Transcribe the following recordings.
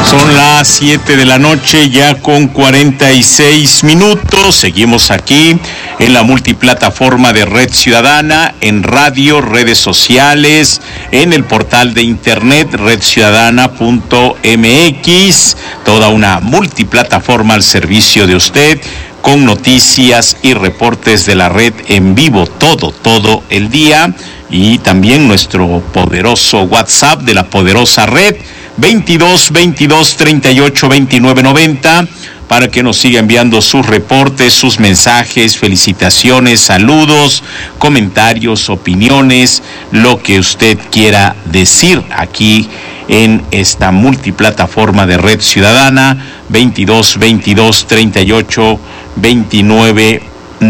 Son las 7 de la noche, ya con 46 minutos. Seguimos aquí en la multiplataforma de Red Ciudadana, en radio, redes sociales, en el portal de internet redciudadana.mx. Toda una multiplataforma al servicio de usted, con noticias y reportes de la red en vivo todo el día. Y también nuestro poderoso WhatsApp de la poderosa red, 22 22 38 29 90, para que nos siga enviando sus reportes, sus mensajes, felicitaciones, saludos, comentarios, opiniones, lo que usted quiera decir aquí en esta multiplataforma de Red Ciudadana, 22 22 38 29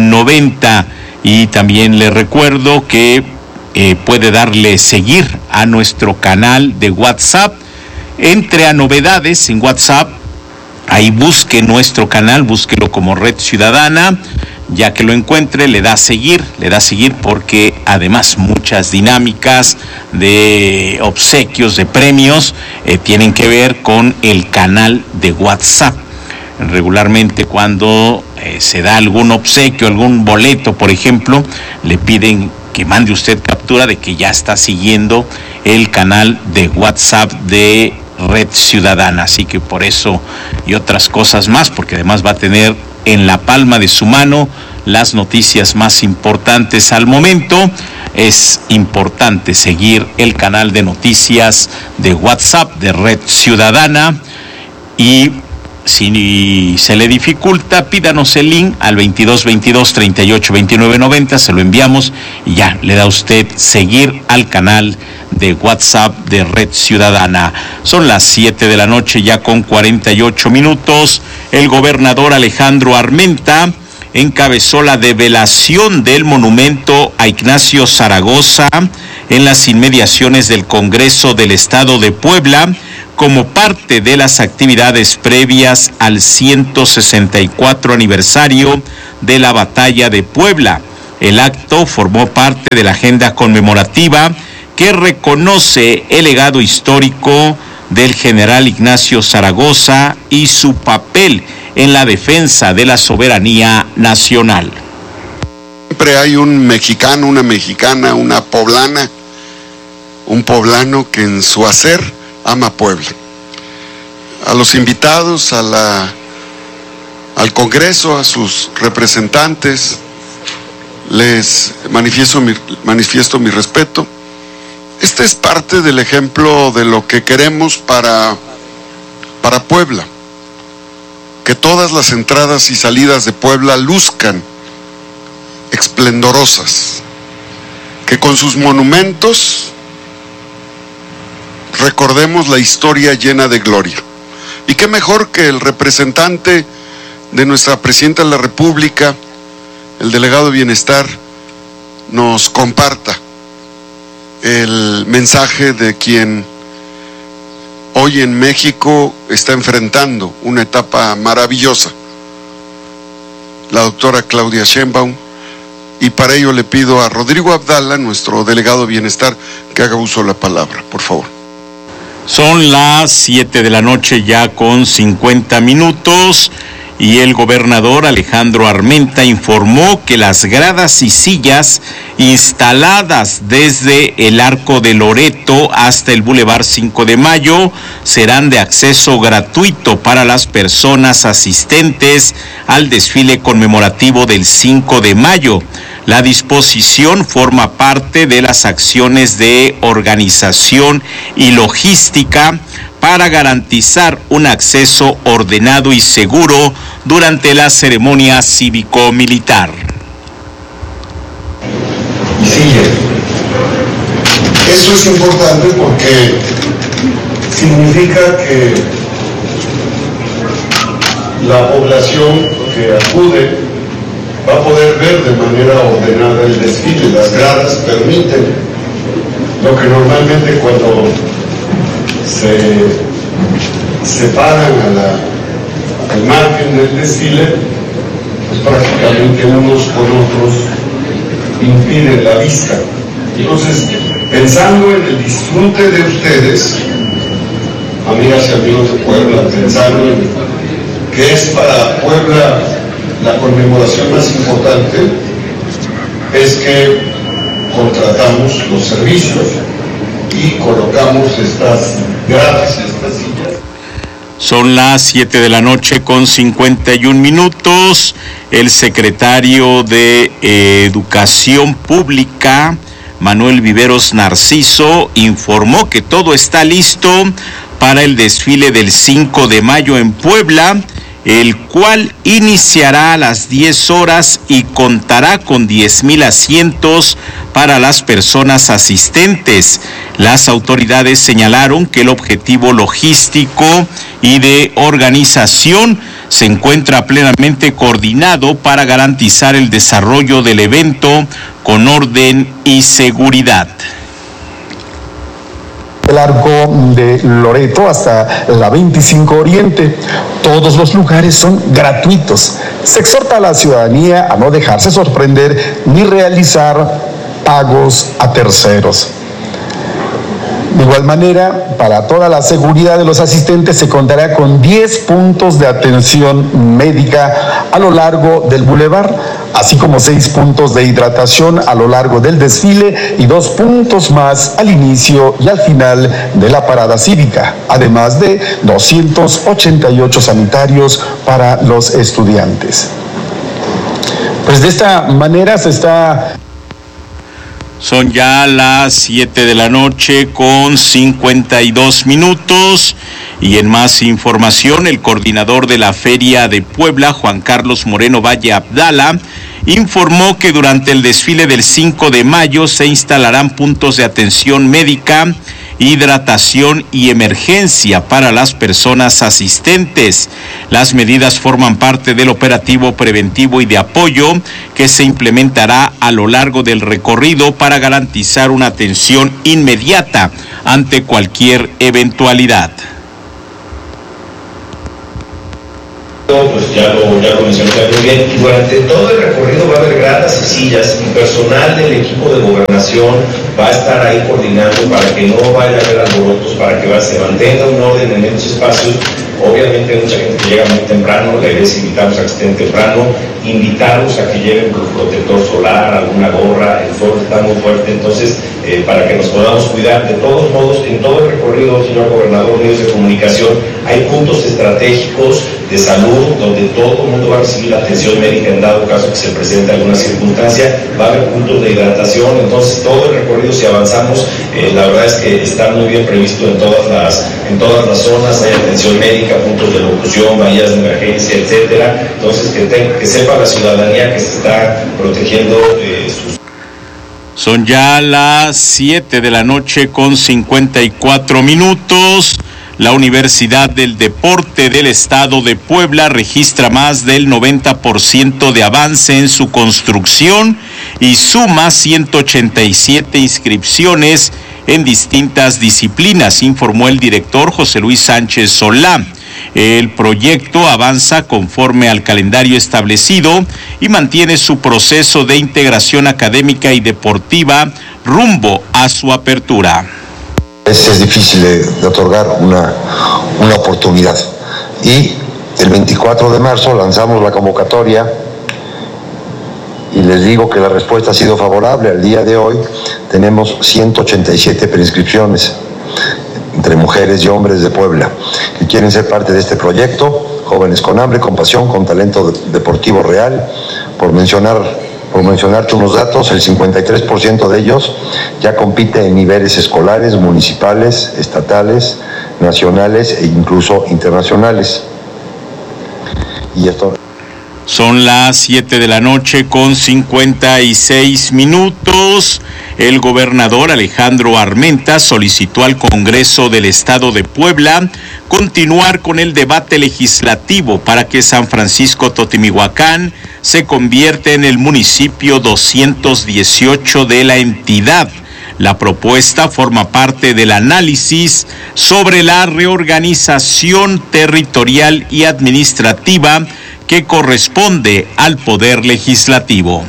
90. Y también le recuerdo que puede darle seguir a nuestro canal de WhatsApp. Entre a novedades en WhatsApp, ahí busque nuestro canal, búsquelo como Red Ciudadana. Ya que lo encuentre, le da a seguir porque además muchas dinámicas de obsequios, de premios, tienen que ver con el canal de WhatsApp. Regularmente cuando se da algún obsequio, algún boleto, por ejemplo, le piden que mande usted captura de que ya está siguiendo el canal de WhatsApp de Red Ciudadana. Así que por eso y otras cosas más, porque además va a tener en la palma de su mano las noticias más importantes al momento. Es importante seguir el canal de noticias de WhatsApp de Red Ciudadana. Y si se le dificulta, pídanos el link al 22 22 38 29 90, se lo enviamos y ya le da usted seguir al canal de WhatsApp de Red Ciudadana. Son las 7 de la noche, ya con 48 minutos. El gobernador Alejandro Armenta encabezó la develación del monumento a Ignacio Zaragoza en las inmediaciones del Congreso del Estado de Puebla, como parte de las actividades previas al 164 aniversario de la Batalla de Puebla. El acto formó parte de la agenda conmemorativa que reconoce el legado histórico del general Ignacio Zaragoza y su papel en la defensa de la soberanía nacional. Siempre hay un mexicano, una mexicana, una poblana, un poblano que en su hacer ama Puebla. A los invitados, al Congreso, a sus representantes, les manifiesto mi respeto. Este es parte del ejemplo de lo que queremos para Puebla. Que todas las entradas y salidas de Puebla luzcan esplendorosas. Que con sus monumentos recordemos la historia llena de gloria. Y qué mejor que el representante de nuestra Presidenta de la República, el delegado de Bienestar, nos comparta el mensaje de quien hoy en México está enfrentando una etapa maravillosa, la doctora Claudia Sheinbaum, y para ello le pido a Rodrigo Abdala, nuestro delegado de Bienestar, que haga uso de la palabra, por favor. Son las 7 de la noche, ya con 50 minutos. Y el gobernador Alejandro Armenta informó que las gradas y sillas instaladas desde el Arco de Loreto hasta el Boulevard 5 de Mayo serán de acceso gratuito para las personas asistentes al desfile conmemorativo del 5 de mayo. La disposición forma parte de las acciones de organización y logística para garantizar un acceso ordenado y seguro durante la ceremonia cívico-militar. Sí, eso es importante porque significa que la población que acude va a poder ver de manera ordenada el desfile. Las gradas permiten lo que normalmente cuando se separan al margen del desfile, pues prácticamente unos con otros impiden la vista. Entonces, pensando en el disfrute de ustedes, amigas y amigos de Puebla, pensando en que es para Puebla la conmemoración más importante, es que contratamos los servicios y colocamos estas gradas y estas sillas. Son las 7 de la noche con 51 minutos. El secretario de Educación Pública, Manuel Viveros Narciso, informó que todo está listo para el desfile del 5 de mayo en Puebla, el cual iniciará a las 10 horas y contará con 10,000 asientos para las personas asistentes. Las autoridades señalaron que el objetivo logístico y de organización se encuentra plenamente coordinado para garantizar el desarrollo del evento con orden y seguridad. El arco de Loreto hasta la 25 Oriente. Todos los lugares son gratuitos. Se exhorta a la ciudadanía a no dejarse sorprender ni realizar pagos a terceros. De igual manera, para toda la seguridad de los asistentes se contará con 10 puntos de atención médica a lo largo del bulevar, así como 6 puntos de hidratación a lo largo del desfile y 2 puntos más al inicio y al final de la parada cívica, además de 288 sanitarios para los estudiantes. Pues de esta manera se está... Son ya las 7 de la noche con 52 minutos y en más información, el coordinador de la Feria de Puebla, Juan Carlos Moreno Valle Abdala, informó que durante el desfile del 5 de mayo se instalarán puntos de atención médica, hidratación y emergencia para las personas asistentes. Las medidas forman parte del operativo preventivo y de apoyo que se implementará a lo largo del recorrido para garantizar una atención inmediata ante cualquier eventualidad. Pues ya lo mencioné muy bien. Durante todo el recorrido va a haber gradas y sillas y personal del equipo de gobernación va a estar ahí coordinando para que no vaya a haber alborotos, para que se mantenga un orden en estos espacios. Obviamente hay mucha gente que llega muy temprano, la idea es invitarlos a que estén temprano, invitarlos a que lleven protector solar, alguna gorra, el sol está muy fuerte, entonces para que nos podamos cuidar. De todos modos, en todo el recorrido, señor gobernador, medios de comunicación, hay puntos estratégicos de salud donde todo el mundo va a recibir atención médica en dado caso que se presente alguna circunstancia, va a haber puntos de hidratación, entonces todo el recorrido, si avanzamos, la verdad es que está muy bien previsto en todas las zonas, hay atención médica, puntos de locución, bahías de emergencia, etcétera. Entonces que sepa la ciudadanía que se está protegiendo sus... Son ya las 7 de la noche con 54 minutos. La Universidad del Deporte del Estado de Puebla registra más del 90% de avance en su construcción y suma 187 inscripciones en distintas disciplinas, informó el director José Luis Sánchez Solá. El proyecto avanza conforme al calendario establecido y mantiene su proceso de integración académica y deportiva rumbo a su apertura. Es difícil de otorgar una oportunidad. Y el 24 de marzo lanzamos la convocatoria y les digo que la respuesta ha sido favorable. Al día de hoy tenemos 187 preinscripciones entre mujeres y hombres de Puebla que quieren ser parte de este proyecto, jóvenes con hambre, con pasión, con talento deportivo real. Por mencionarte unos datos, el 53% de ellos ya compite en niveles escolares, municipales, estatales, nacionales e incluso internacionales. Y esto... Son las 7 de la noche con 56 minutos. El gobernador Alejandro Armenta solicitó al Congreso del Estado de Puebla continuar con el debate legislativo para que San Francisco Totimihuacán se convierta en el municipio 218 de la entidad. La propuesta forma parte del análisis sobre la reorganización territorial y administrativa que corresponde al Poder Legislativo.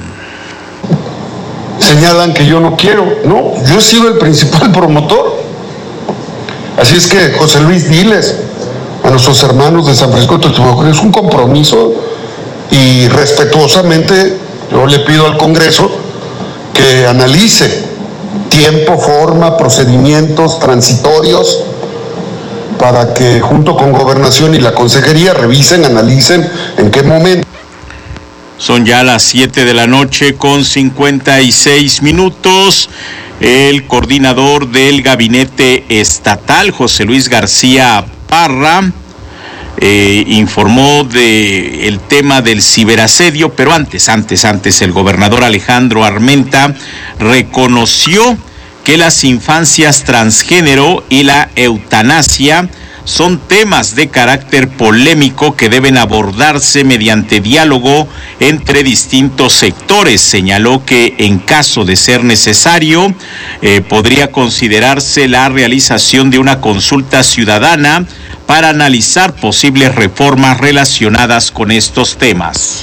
Señalan que yo no quiero, no, yo he sido el principal promotor. Así es que, José Luis, diles a nuestros hermanos de San Francisco de Teotihuacán, es un compromiso y respetuosamente yo le pido al Congreso que analice tiempo, forma, procedimientos transitorios para que junto con Gobernación y la Consejería revisen, analicen en qué momento. Son ya las 7 de la noche con 56 minutos. El coordinador del gabinete estatal, José Luis García Parra, informó del tema del ciberasedio, pero antes el gobernador Alejandro Armenta reconoció que las infancias transgénero y la eutanasia son temas de carácter polémico que deben abordarse mediante diálogo entre distintos sectores. Señaló que en caso de ser necesario, podría considerarse la realización de una consulta ciudadana para analizar posibles reformas relacionadas con estos temas.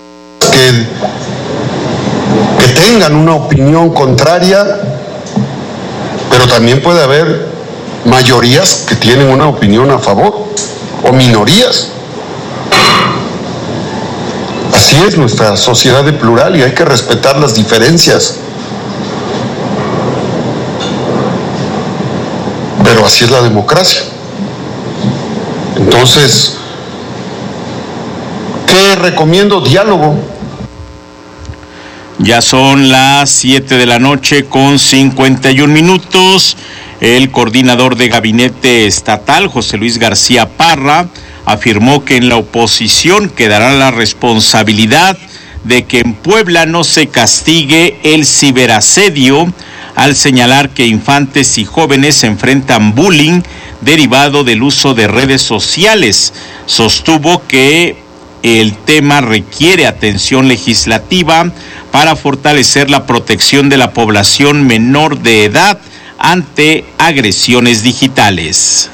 Que tengan una opinión contraria, pero también puede haber mayorías que tienen una opinión a favor, o minorías. Así es nuestra sociedad de plural y hay que respetar las diferencias. Pero así es la democracia. Entonces, ¿qué recomiendo? Diálogo. Ya son las 7 de la noche con 51 minutos. El coordinador de gabinete estatal, José Luis García Parra, afirmó que en la oposición quedará la responsabilidad de que en Puebla no se castigue el ciberasedio, al señalar que infantes y jóvenes enfrentan bullying derivado del uso de redes sociales. Sostuvo que el tema requiere atención legislativa para fortalecer la protección de la población menor de edad ante agresiones digitales.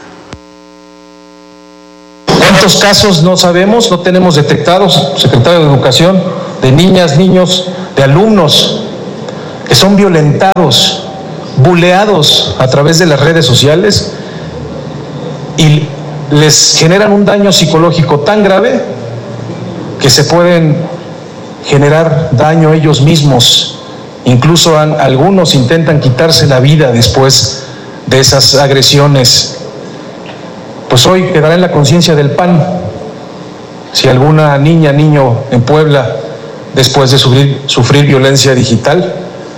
¿Cuántos casos no sabemos, no tenemos detectados, secretario de Educación, de niñas, niños, de alumnos que son violentados, buleados a través de las redes sociales y les generan un daño psicológico tan grave que se pueden generar daño ellos mismos? Incluso algunos intentan quitarse la vida después de esas agresiones. Pues hoy quedará en la conciencia del PAN si alguna niña, niño en Puebla, después de sufrir violencia digital.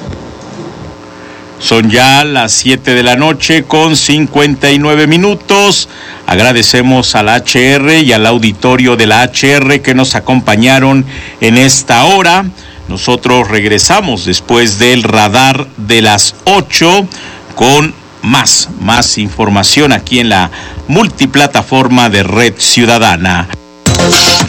Son ya las 7 de la noche con 59 minutos. Agradecemos a la HR y al auditorio de la HR que nos acompañaron en esta hora. Nosotros regresamos después del radar de las 8 con más información aquí en la multiplataforma de Red Ciudadana.